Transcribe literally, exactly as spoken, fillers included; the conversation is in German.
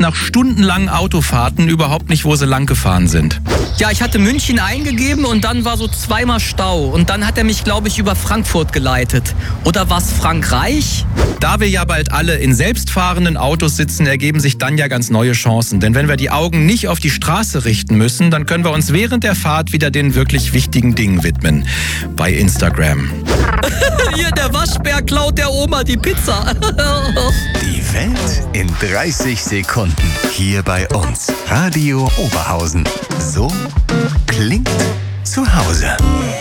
nach stundenlangen Autofahrten überhaupt nicht, wo sie lang gefahren sind. Ja, ich hatte München eingegeben und dann war so zweimal Stau. Und dann hat er mich, glaube ich, über Frankfurt geleitet. Oder was, Frankreich? Da wir ja bald alle in selbstfahrenden Autos sitzen, ergeben sich dann ja ganz neue Chancen. Denn wenn wir die Augen nicht auf die Straße richten müssen, dann können wir uns während der Fahrt wieder den wirklich wichtigen Dingen widmen. Bei Instagram. Hier, der Waschbär klaut der Oma die Pizza. Die Welt in dreißig Sekunden. Hier bei uns. Radio Oberhausen. So klingt zu Hause.